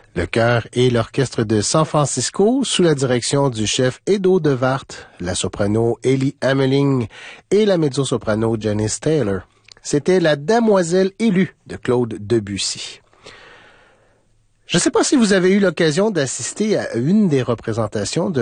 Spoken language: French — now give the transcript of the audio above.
Le chœur et l'orchestre de San Francisco, sous la direction du chef Edo de Wart, la soprano Ellie Ameling et la mezzo-soprano Janice Taylor. C'était La Damoiselle élue de Claude Debussy. Je ne sais pas si vous avez eu l'occasion d'assister à une des représentations de